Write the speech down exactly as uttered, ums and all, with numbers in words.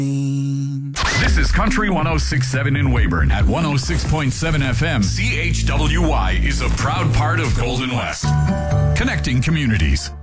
This is Country one oh six point seven in Weyburn at one oh six point seven F M. C H W Y is a proud part of Golden West, connecting communities.